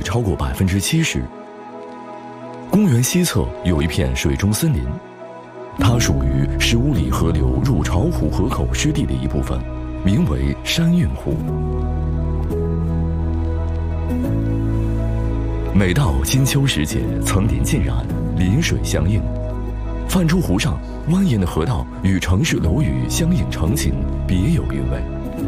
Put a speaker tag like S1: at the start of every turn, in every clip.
S1: 超过70%。公园西侧有一片水中森林，它属于15里河流入巢湖河口湿地的一部分，名为山运湖。每到金秋时节，层林尽染，林水相映，泛珠湖上蜿蜒的河道与城市楼宇相映成景，别有韵味。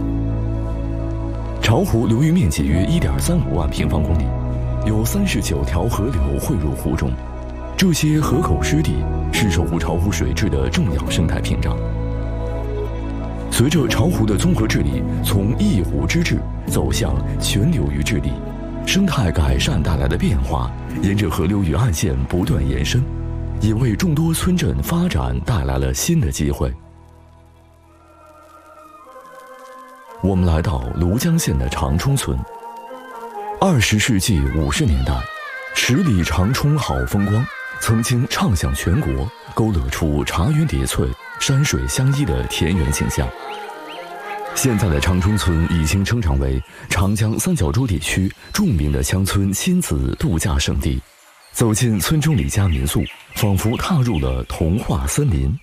S1: 巢湖流域面积约1.35万平方公里，有39条河流汇入湖中。这些河口湿地是守护巢湖水质的重要生态屏障。随着巢湖的综合治理从一湖之治走向全流域治理，生态改善带来的变化沿着河流与岸线不断延伸，也为众多村镇发展带来了新的机会。我们来到庐江县的长冲村。20世纪50年代，10里长冲好风光曾经畅响全国，勾勒出茶园叠翠、山水相依的田园景象。现在的长冲村已经成长为长江三角洲地区著名的乡村亲子度假胜地。走进村中里家民宿，仿佛踏入了童话森林。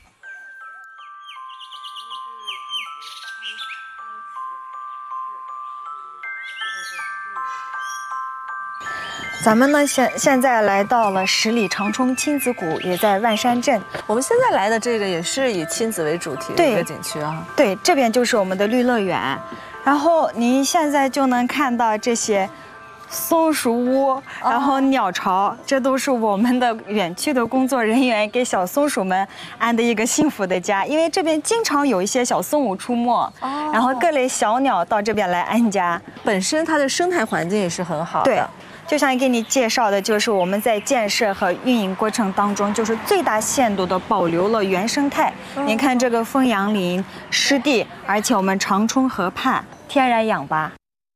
S2: 咱们呢现在来到了10里长冲亲子谷，也在万山镇。
S3: 我们现在来的这个也是以亲子为主题的一个景区啊。
S2: 对，这边就是我们的绿乐园。然后您现在就能看到这些松鼠屋，然后鸟巢，这都是我们的园区的工作人员给小松鼠们安的一个幸福的家。因为这边经常有一些小松鼠出没，然后各类小鸟到这边来安家。
S3: 本身它的生态环境也是很好的。
S2: 对。就像给你介绍的，就是我们在建设和运营过程当中，就是最大限度的保留了原生态。您看这个枫杨林、湿地，而且我们长冲河畔天然氧吧。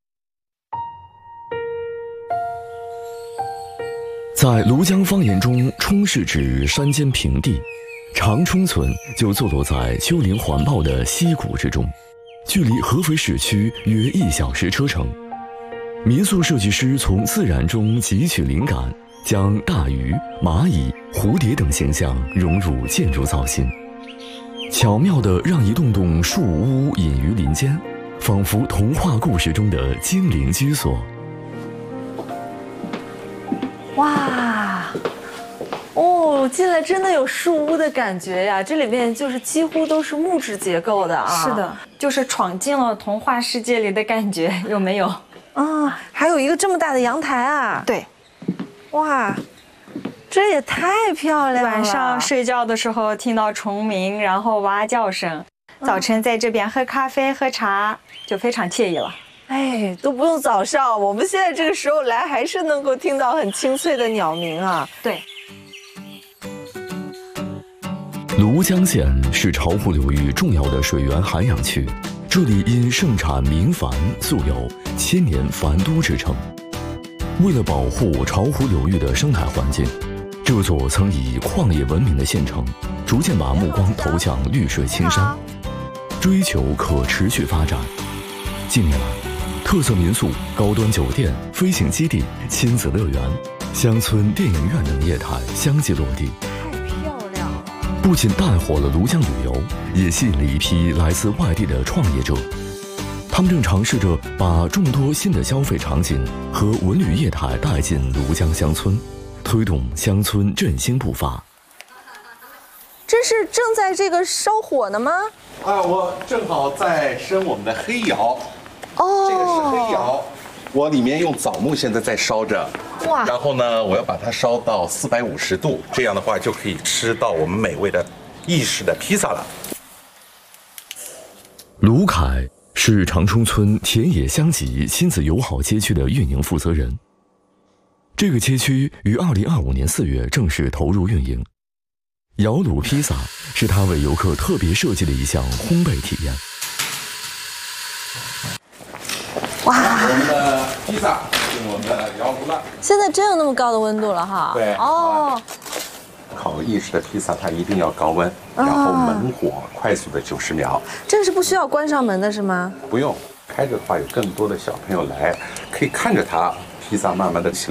S1: 在庐江方言中，冲是指山间平地，长冲村就坐落在丘陵环抱的溪谷之中，距离合肥市区约1小时车程。民宿设计师从自然中汲取灵感，将大鱼、蚂蚁、蝴蝶等形象融入建筑造型，巧妙地让一栋栋树屋隐于林间，仿佛童话故事中的精灵居所。
S3: 哇，哦，进来真的有树屋的感觉呀！这里面就是几乎都是木质结构的啊。
S2: 是的，就是闯进了童话世界里的感觉，有没有？
S3: 啊，还有一个这么大的阳台啊！
S2: 对，
S3: 哇，这也太漂亮了！
S2: 晚上睡觉的时候听到虫鸣，然后蛙叫声，早晨在这边喝咖啡喝茶，就非常惬意了。
S3: 哎，都不用早上，我们现在这个时候来，还是能够听到很清脆的鸟鸣啊！
S2: 对。
S1: 庐江县是巢湖流域重要的水源涵养区。这里因盛产明矾，素有“千年矾都”之称。为了保护巢湖流域的生态环境，这座曾以矿业闻名的县城，逐渐把目光投向绿水青山，追求可持续发展。近年来，特色民宿、高端酒店、飞行基地、亲子乐园、乡村电影院等业态相继落地。不仅带火了庐江旅游，也吸引了一批来自外地的创业者。他们正尝试着把众多新的消费场景和文旅业态带进庐江乡村，推动乡村振兴步伐。
S3: 这是正在这个烧火呢吗？
S4: 啊，我正好在生我们的黑窑。
S3: 哦，
S4: 这个是黑窑。我里面用枣木现在在烧着，
S3: 哇！
S4: 然后呢，我要把它烧到450度，这样的话就可以吃到我们美味的意式的披萨了。
S1: 卢凯是长冲村田野乡集亲子友好街区的运营负责人。这个街区于2025年4月正式投入运营。窑卤披萨是他为游客特别设计的一项烘焙体验。
S3: 哇，
S4: 我们的披萨用我们的窑炉了。
S3: 现在真有那么高的温度了哈？
S4: 对。
S3: 哦。
S4: 烤意式的披萨它一定要高温，然后猛火快速的90秒。
S3: 这是不需要关上门的是吗？
S4: 不用，开着的话有更多的小朋友来，可以看着它披萨慢慢的起